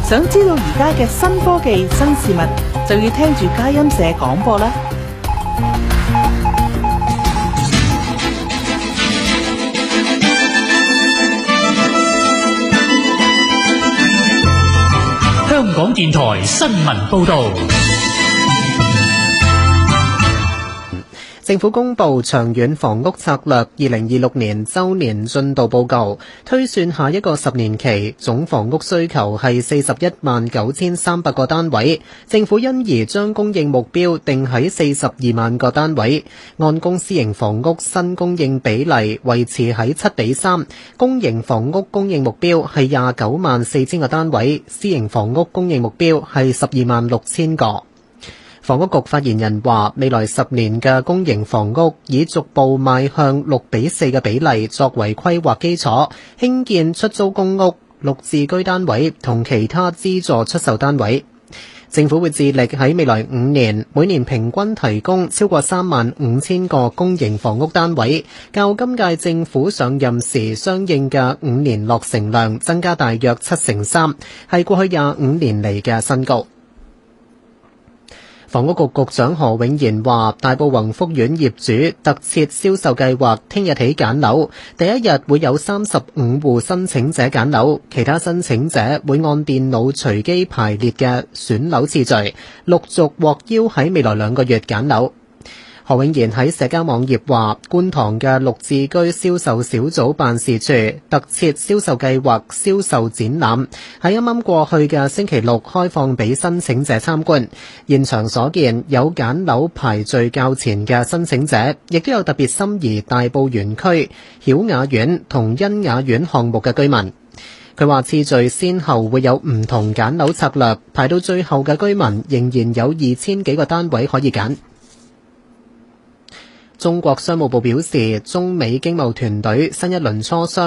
想知道而家嘅新科技、新事物，就要聽住佳音社廣播啦。 香港電台新聞報道。 政府公布長遠房屋策略2026年周年進度報告，推算下一個10年期總房屋需求係41萬9300個單位，政府因而將供應目標定喺42萬個單位，按公私營房屋新供應比例維持喺7:3，公營房屋供應目標係29萬4000個單位，私營房屋供應目標係12萬6000個。房屋局發言人話，未來10年嘅公營房屋以逐步邁向6:4嘅比例作為規劃基礎，興建出租公屋、綠置居單位同其他資助出售單位。政府會致力喺未來5年，每年平均提供超過35000個公營房屋單位，較今屆政府上任時相應嘅5年落成量增加大約3%，係過去25年嚟嘅新高。房屋局局長何永賢話，大埔宏福苑業主特設銷售計劃聽日起揀樓，第一日會有35戶申請者揀樓，其他申請者會按電腦隨機排列嘅選樓次序，陸續獲邀喺未來2個月揀樓。何永賢喺社交網頁話，觀塘嘅綠置居銷售小組辦事處特設銷售計劃銷售展覽喺啱啱過去嘅星期六開放俾申請者參觀，現場所見有揀樓排序較前嘅申請者，亦都有特別心儀大埔園區曉雅苑同欣雅苑項目嘅居民。佢話次序先後會有唔同揀樓策略，排到最後嘅居民仍然有2000幾個單位可以揀。中國商務部表示，中美經貿團隊新一輪磋商